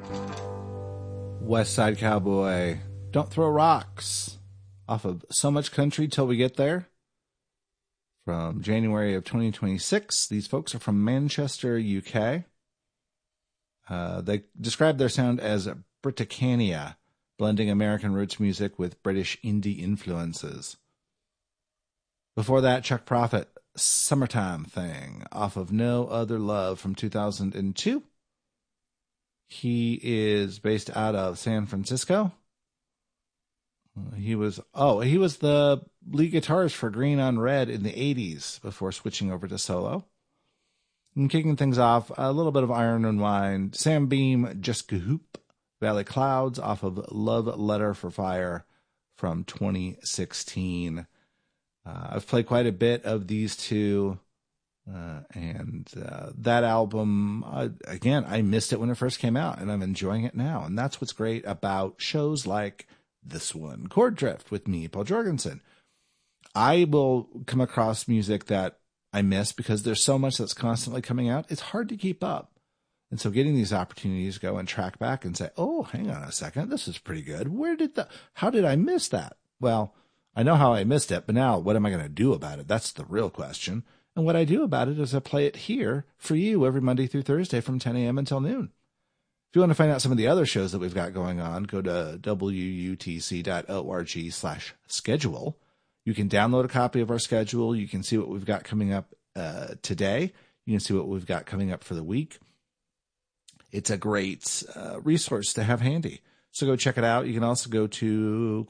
West Side Cowboy, Don't Throw Rocks, off of So Much Country Till We Get There, from January of 2026. These folks are from Manchester, UK. They describe their sound as Britannia, blending American roots music with British indie influences. Before that, Chuck Prophet, Summertime Thing, off of No Other Love from 2002. He is based out of San Francisco. He was the lead guitarist for Green on Red in the 80s before switching over to solo. And kicking things off, a little bit of Iron and Wine, Sam Beam, Just Hoop, Valley Clouds, off of Love Letter for Fire from 2016. I've played quite a bit of these two. And that album, again, I missed it when it first came out, and I'm enjoying it now. And that's what's great about shows like this one, Chord Drift, with me, Paul Jorgensen. I will come across music that I miss because there's so much that's constantly coming out. It's hard to keep up. And so getting these opportunities to go and track back and say, oh, hang on a second, this is pretty good. How did I miss that? Well, I know how I missed it, but now what am I going to do about it? That's the real question. And what I do about it is I play it here for you every Monday through Thursday from 10 a.m. until noon. If you want to find out some of the other shows that we've got going on, go to wutc.org/schedule. You can download a copy of our schedule. You can see what we've got coming up today. You can see what we've got coming up for the week. It's a great resource to have handy. So go check it out. You can also go to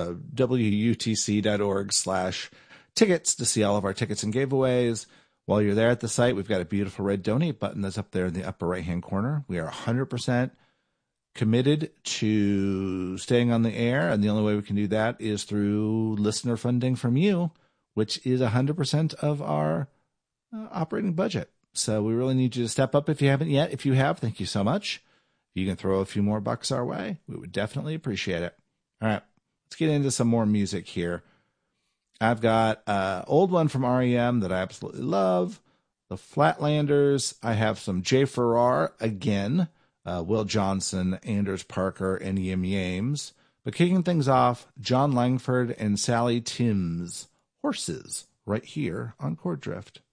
wutc.org/tickets to see all of our tickets and giveaways. While you're there at the site, we've got a beautiful red donate button that's up there in the upper right-hand corner. We are 100% committed to staying on the air, and the only way we can do that is through listener funding from you, which is 100% of our operating budget. So we really need you to step up if you haven't yet. If you have, thank you so much. If you can throw a few more bucks our way, we would definitely appreciate it. All right, let's get into some more music here. I've got an old one from REM that I absolutely love, the Flatlanders. I have some Jay Farrar again, Will Johnson, Anders Parker, and Yim Yames. But kicking things off, John Langford and Sally Timms, Horses, right here on Chord Drift.